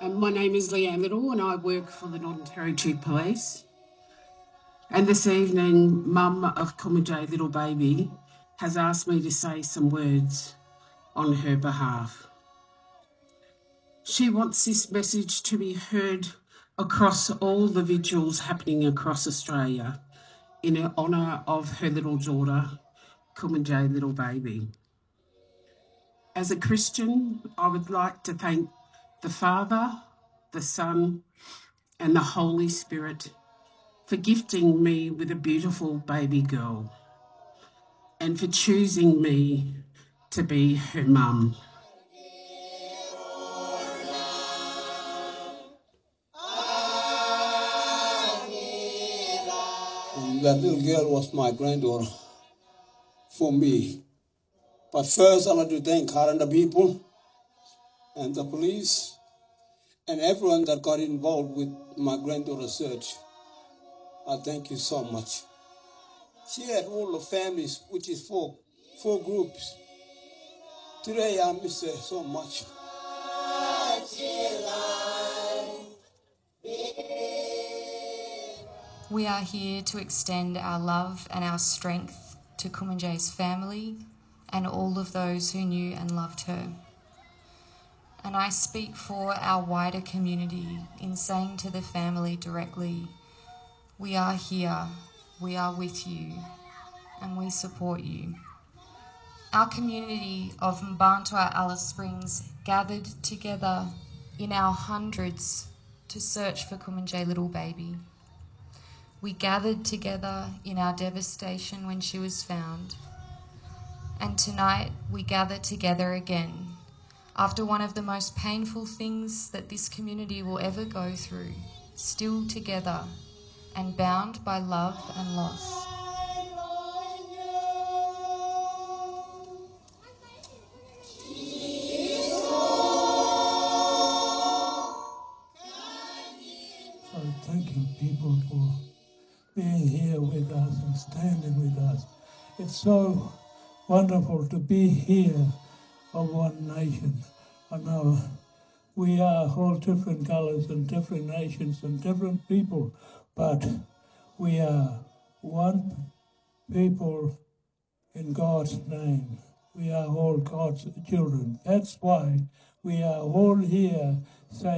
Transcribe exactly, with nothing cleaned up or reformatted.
Um, my name is Leanne Little and I work for the Northern Territory Police. And this evening, Mum of Kumanjayi Little Baby has asked me to say some words on her behalf. She wants this message to be heard across all the vigils happening across Australia in honour of her little daughter, Kumanjayi Little Baby. As a Christian, I would like to thank the Father, the Son, and the Holy Spirit for gifting me with a beautiful baby girl and for choosing me to be her mum. That little girl was my granddaughter for me. But first, I want to thank her and the people and the police and everyone that got involved with my granddaughter's search. I thank you so much. She had all the families, which is four, four groups. Today, I miss her so much. We are here to extend our love and our strength to Kumanjayi's family and all of those who knew and loved her. And I speak for our wider community in saying to the family directly, we are here, we are with you, and we support you. Our community of Mparntwe Alice Springs gathered together in our hundreds to search for Kumanjayi Little Baby. We gathered together in our devastation when she was found. And tonight we gather together again after one of the most painful things that this community will ever go through, still together and bound by love and loss. I'm thanking people for being here with us and standing with us. It's so wonderful to be here of one nation. I know we are all different colours and different nations and different people, but we are one people in God's name. We are all God's children. That's why we are all here saying